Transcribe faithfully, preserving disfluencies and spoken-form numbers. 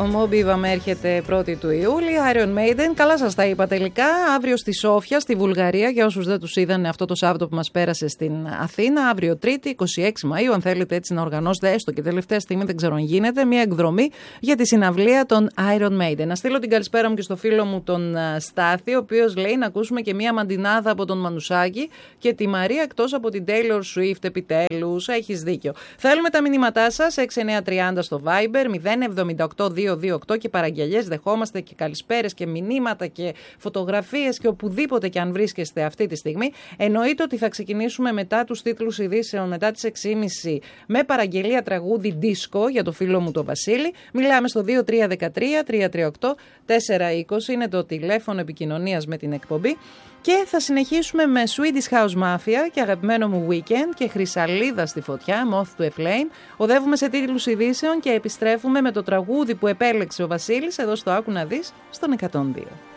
Ο Μόμπιβαμ έρχεται πρώτη του Ιούλη, Iron Maiden, καλά σας τα είπα τελικά, αύριο στη Σόφια, στη Βουλγαρία, για όσους δεν τους είδανε αυτό το Σάββατο που μας πέρασε στην Αθήνα, αύριο Τρίτη, είκοσι έξι Μαΐου, αν θέλετε έτσι να οργανώσετε έστω και τελευταία στιγμή, δεν ξέρω αν γίνεται, μια εκδρομή για τη συναυλία των Iron Maiden. Να στείλω την καλησπέρα μου και στο φίλο μου τον Στάθη, ο οποίος λέει να ακούσουμε και μια μαντινάδα από τον Μανουσάκη και τη Μαρία εκτός από την Taylor Swift, επιτέλους, έχεις δίκιο. Θέλουμε τα μηνύματά σας, έξι εννιά τριάντα στο Viber, μηδέν εβδομήντα οκτώ δύο δύο οκτώ και παραγγελιές δεχόμαστε και καλησπέρες και μηνύματα και φωτογραφίες και οπουδήποτε και αν βρίσκεστε αυτή τη στιγμή. Εννοείται ότι θα ξεκινήσουμε μετά τους τίτλους ειδήσεων, μετά τις έξι και μισή με παραγγελία τραγούδι disco για το φίλο μου τον Βασίλη. Μιλάμε στο δύο τρία ένα τρία τρία τρία οκτώ τέσσερα δύο μηδέν, είναι το τηλέφωνο επικοινωνίας με την εκπομπή. Και θα συνεχίσουμε με Swedish House Mafia και αγαπημένο μου Weekend και Χρυσαλίδα στη φωτιά, Moth to a Flame. Οδεύουμε σε τίτλους ειδήσεων και επιστρέφουμε με το τραγούδι που επέλεξε ο Βασίλης εδώ στο Άκου να δεις στον εκατόν δύο.